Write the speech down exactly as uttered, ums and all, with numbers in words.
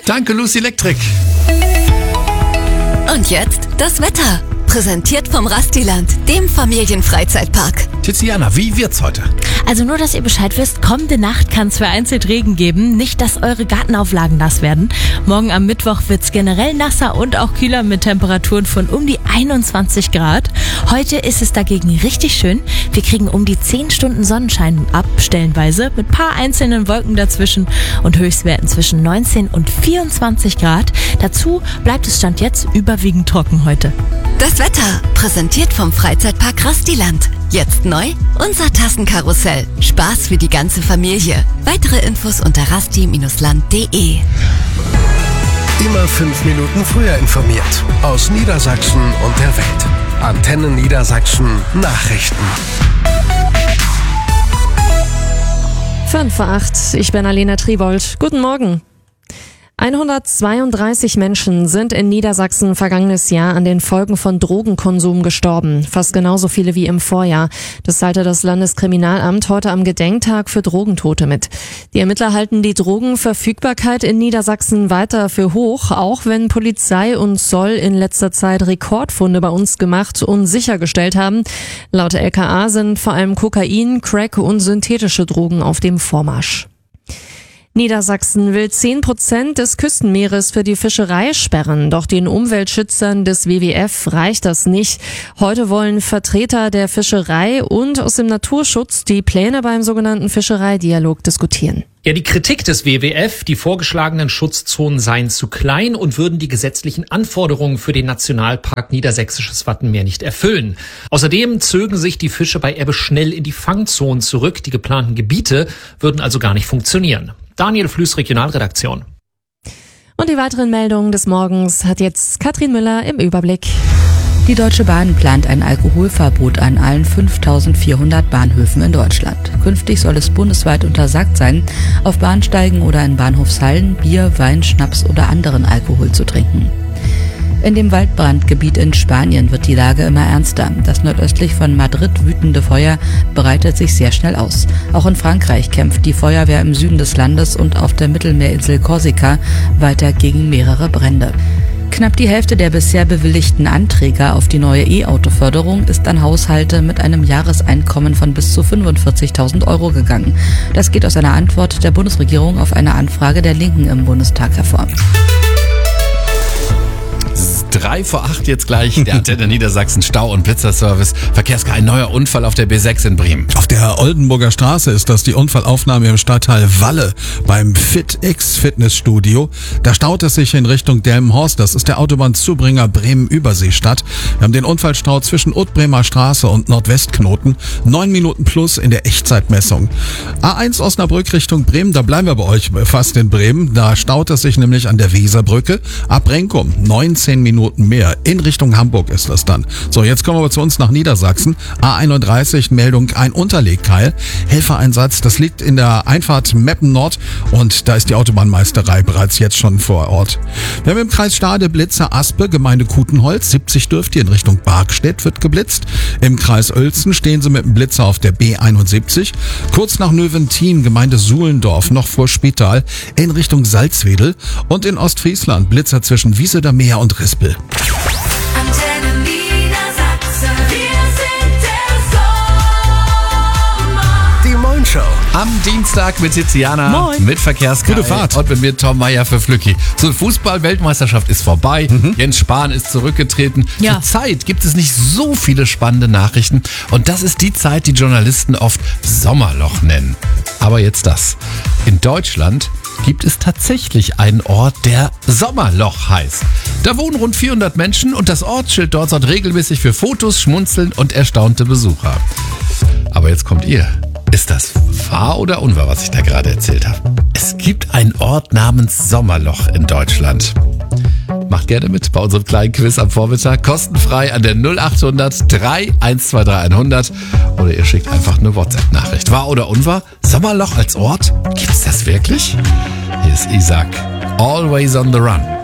Danke, Lucy Electric. Und jetzt das Wetter. Präsentiert vom Rastiland, dem Familienfreizeitpark. Tiziana, wie wird's heute? Also nur, dass ihr Bescheid wisst, kommende Nacht kann es vereinzelt Regen geben. Nicht, dass eure Gartenauflagen nass werden. Morgen am Mittwoch wird's generell nasser und auch kühler mit Temperaturen von um die einundzwanzig Grad. Heute ist es dagegen richtig schön. Wir kriegen um die zehn Stunden Sonnenschein ab, stellenweise, mit paar einzelnen Wolken dazwischen und Höchstwerten zwischen neunzehn und vierundzwanzig Grad. Dazu bleibt es Stand jetzt überwiegend trocken heute. Das Wetter, präsentiert vom Freizeitpark Rastiland. Jetzt neu, unser Tassenkarussell. Spaß für die ganze Familie. Weitere Infos unter rasti Bindestrich land punkt de. Immer fünf Minuten früher informiert. Aus Niedersachsen und der Welt. Antenne Niedersachsen Nachrichten. fünf vor acht, ich bin Alena Tribold. Guten Morgen. hundertzweiunddreißig Menschen sind in Niedersachsen vergangenes Jahr an den Folgen von Drogenkonsum gestorben. Fast genauso viele wie im Vorjahr. Das teilte das Landeskriminalamt heute am Gedenktag für Drogentote mit. Die Ermittler halten die Drogenverfügbarkeit in Niedersachsen weiter für hoch, auch wenn Polizei und Zoll in letzter Zeit Rekordfunde bei uns gemacht und sichergestellt haben. Laut L K A sind vor allem Kokain, Crack und synthetische Drogen auf dem Vormarsch. Niedersachsen will zehn Prozent des Küstenmeeres für die Fischerei sperren. Doch den Umweltschützern des W W F reicht das nicht. Heute wollen Vertreter der Fischerei und aus dem Naturschutz die Pläne beim sogenannten Fischereidialog diskutieren. Ja, die Kritik des W W F, die vorgeschlagenen Schutzzonen seien zu klein und würden die gesetzlichen Anforderungen für den Nationalpark Niedersächsisches Wattenmeer nicht erfüllen. Außerdem zögen sich die Fische bei Ebbe schnell in die Fangzonen zurück. Die geplanten Gebiete würden also gar nicht funktionieren. Daniel Flüß, Regionalredaktion. Und die weiteren Meldungen des Morgens hat jetzt Katrin Müller im Überblick. Die Deutsche Bahn plant ein Alkoholverbot an allen fünftausendvierhundert Bahnhöfen in Deutschland. Künftig soll es bundesweit untersagt sein, auf Bahnsteigen oder in Bahnhofshallen Bier, Wein, Schnaps oder anderen Alkohol zu trinken. In dem Waldbrandgebiet in Spanien wird die Lage immer ernster. Das nordöstlich von Madrid wütende Feuer breitet sich sehr schnell aus. Auch in Frankreich kämpft die Feuerwehr im Süden des Landes und auf der Mittelmeerinsel Korsika weiter gegen mehrere Brände. Knapp die Hälfte der bisher bewilligten Anträge auf die neue E-Auto-Förderung ist an Haushalte mit einem Jahreseinkommen von bis zu fünfundvierzigtausend Euro gegangen. Das geht aus einer Antwort der Bundesregierung auf eine Anfrage der Linken im Bundestag hervor. Drei vor acht jetzt gleich, der Antenne Niedersachsen Stau- und Blitzerservice. Verkehrskar, ein neuer Unfall auf der B sechs in Bremen. Auf der Oldenburger Straße ist das die Unfallaufnahme im Stadtteil Walle beim FitX Fitnessstudio. Da staut es sich in Richtung Delmenhorst. Das ist der Autobahnzubringer Bremen-Überseestadt. Wir haben den Unfallstau zwischen Ottbremer Straße und Nordwestknoten. Neun Minuten plus in der Echtzeitmessung. A eins Osnabrück Richtung Bremen, da bleiben wir bei euch fast in Bremen. Da staut es sich nämlich an der Weserbrücke. Ab Renkum neunzehn Minuten mehr. In Richtung Hamburg ist das dann. So, jetzt kommen wir aber zu uns nach Niedersachsen. A einunddreißig, Meldung, ein Unterlegkeil. Helfereinsatz, das liegt in der Einfahrt Meppen Nord und da ist die Autobahnmeisterei bereits jetzt schon vor Ort. Wir haben im Kreis Stade Blitzer Aspe, Gemeinde Kutenholz, siebzig dürft ihr in Richtung Barkstedt wird geblitzt. Im Kreis Uelzen stehen sie mit dem Blitzer auf der B einundsiebzig. Kurz nach Növentin, Gemeinde Suhlendorf, noch vor Spital, in Richtung Salzwedel. Und in Ostfriesland Blitzer zwischen Wieseder Meer und Rispel. Antenne Niedersachsen, wir sind der Sommer. Die Moin Show. Am Dienstag mit Tiziana, Moin. mit Verkehrskar. Gute Fahrt. Und mit mir Tom Meyer für Flücki. So, Fußball-Weltmeisterschaft ist vorbei. Mhm. Jens Spahn ist zurückgetreten. Ja. Zurzeit gibt es nicht so viele spannende Nachrichten. Und das ist die Zeit, die Journalisten oft Sommerloch nennen. Aber jetzt das. In Deutschland gibt es tatsächlich einen Ort, der Sommerloch heißt. Da wohnen rund vierhundert Menschen und das Ortsschild dort sorgt regelmäßig für Fotos, Schmunzeln und erstaunte Besucher. Aber jetzt kommt ihr. Ist das wahr oder unwahr, was ich da gerade erzählt habe? Es gibt einen Ort namens Sommerloch in Deutschland. Macht gerne mit bei unserem kleinen Quiz am Vormittag. Kostenfrei an der null acht hundert drei eins zwei drei hundert. Oder ihr schickt einfach eine WhatsApp-Nachricht. Wahr oder unwahr? Sommerloch als Ort? Gibt's das wirklich? Hier ist Isaac. Always on the Run.